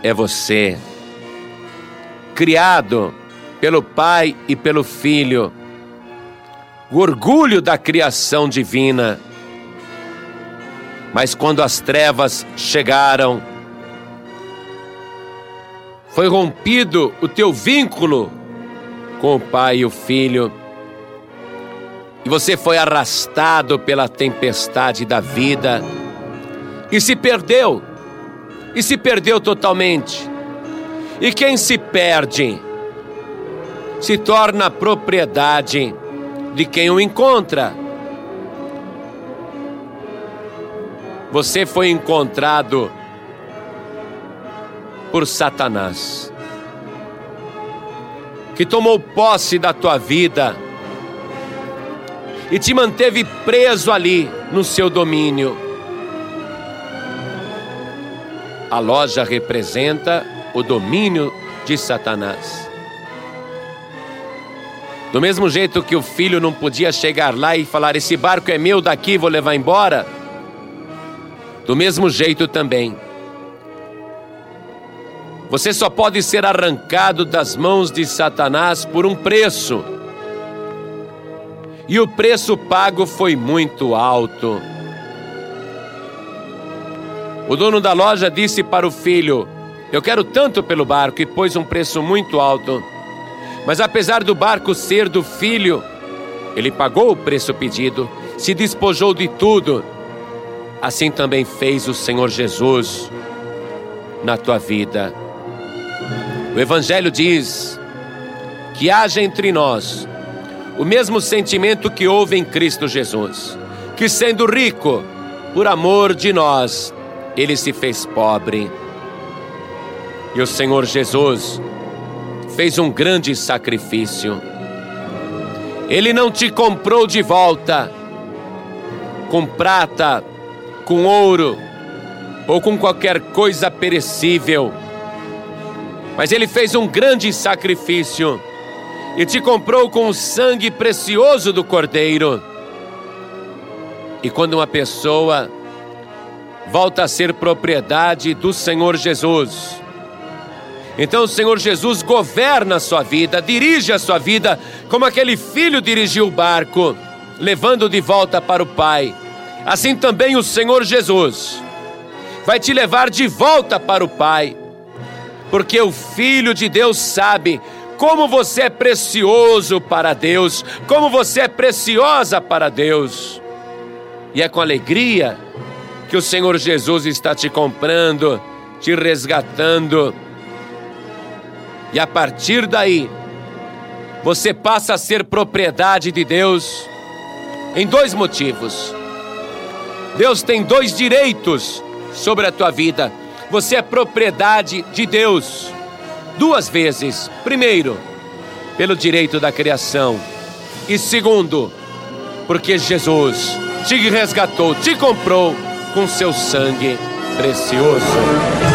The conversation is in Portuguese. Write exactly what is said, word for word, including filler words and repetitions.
é você, criado pelo Pai e pelo Filho, o orgulho da criação divina. Mas quando as trevas chegaram, foi rompido o teu vínculo com o Pai e o Filho, e você foi arrastado pela tempestade da vida, e se perdeu, e se perdeu totalmente. E quem se perde, se torna propriedade de quem o encontra. Você foi encontrado por Satanás, que tomou posse da tua vida e te manteve preso ali no seu domínio. A loja representa o domínio de Satanás. Do mesmo jeito que o filho não podia chegar lá e falar: esse barco é meu, daqui vou levar embora. Do mesmo jeito também, você só pode ser arrancado das mãos de Satanás por um preço. E o preço pago foi muito alto. O dono da loja disse para o filho: eu quero tanto pelo barco, e pôs um preço muito alto. Mas apesar do barco ser do filho, ele pagou o preço pedido, se despojou de tudo. Assim também fez o Senhor Jesus na tua vida. O Evangelho diz que haja entre nós o mesmo sentimento que houve em Cristo Jesus, que sendo rico, por amor de nós, ele se fez pobre. E o Senhor Jesus fez um grande sacrifício. Ele não te comprou de volta com prata, com ouro ou com qualquer coisa perecível, mas ele fez um grande sacrifício e te comprou com o sangue precioso do Cordeiro. E quando uma pessoa volta a ser propriedade do Senhor Jesus, então o Senhor Jesus governa a sua vida, dirige a sua vida, como aquele filho dirigiu o barco, levando de volta para o Pai. Assim também o Senhor Jesus vai te levar de volta para o Pai, porque o Filho de Deus sabe como você é precioso para Deus, como você é preciosa para Deus. E é com alegria que o Senhor Jesus está te comprando, te resgatando. E a partir daí, você passa a ser propriedade de Deus em dois motivos. Deus tem dois direitos sobre a tua vida. Você é propriedade de Deus duas vezes. Primeiro, pelo direito da criação. E segundo, porque Jesus te resgatou, te comprou com seu sangue precioso.